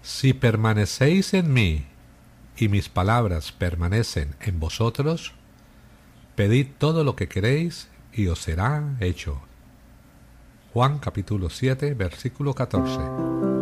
Si permanecéis en mí y mis palabras permanecen en vosotros, pedid todo lo que queréis y os será hecho. Juan capítulo 7, versículo 14.